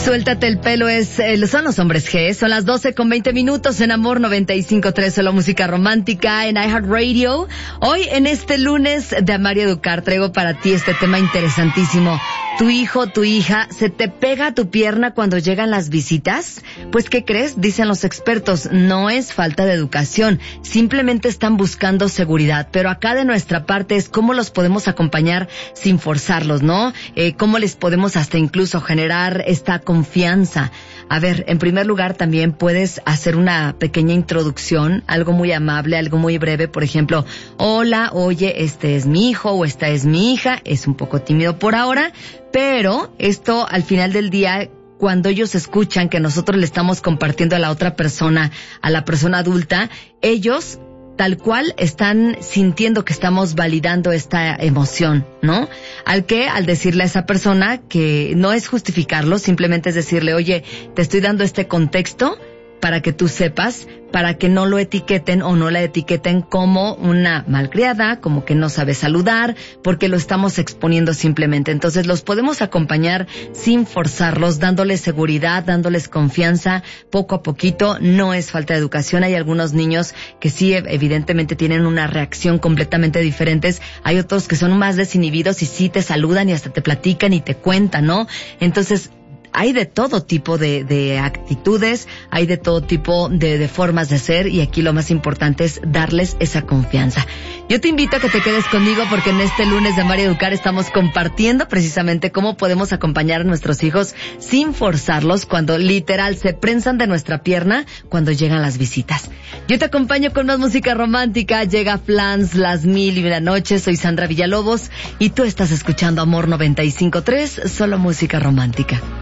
Suéltate el pelo son los hombres G. Son las 12:20 en Amor 95.3, solo música romántica en iHeartRadio. Hoy, en este lunes de Amar y Educar, traigo para ti este tema interesantísimo. ¿Tu hijo, tu hija, se te pega a tu pierna cuando llegan las visitas? Pues, ¿qué crees? Dicen los expertos, no es falta de educación, simplemente están buscando seguridad. Pero acá de nuestra parte es cómo los podemos acompañar sin forzarlos, ¿no? Cómo les podemos hasta incluso generar esta confianza. A ver, en primer lugar también puedes hacer una pequeña introducción, algo muy amable, algo muy breve, por ejemplo, hola, oye, este es mi hijo o esta es mi hija, es un poco tímido por ahora, pero esto al final del día, cuando ellos escuchan que nosotros le estamos compartiendo a la otra persona, a la persona adulta, ellos tal cual están sintiendo que estamos validando esta emoción, ¿no? Al decirle a esa persona que no es justificarlo, simplemente es decirle, oye, te estoy dando este contexto para que tú sepas, para que no lo etiqueten o no la etiqueten como una malcriada, como que no sabe saludar, porque lo estamos exponiendo simplemente. Entonces los podemos acompañar sin forzarlos, dándoles seguridad, dándoles confianza, poco a poquito. No es falta de educación. Hay algunos niños que sí, evidentemente tienen una reacción completamente diferente. Hay otros que son más desinhibidos y sí te saludan y hasta te platican y te cuentan, ¿no? Entonces, hay de todo tipo de actitudes, hay de todo tipo de formas de ser, y aquí lo más importante es darles esa confianza. Yo te invito a que te quedes conmigo porque en este lunes de Amar y Educar estamos compartiendo precisamente cómo podemos acompañar a nuestros hijos sin forzarlos cuando literal se prensan de nuestra pierna cuando llegan las visitas. Yo te acompaño con más música romántica. Llega Flans, Las Mil y Una Noche. Soy Sandra Villalobos y tú estás escuchando Amor 95.3, solo música romántica.